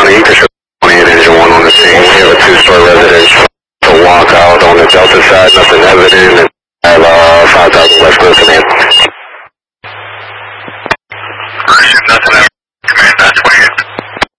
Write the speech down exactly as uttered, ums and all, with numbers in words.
twenty-eight to show twenty-eight engine one on the scene. We have a two-story residence to walk out on the Delta side, nothing evident. And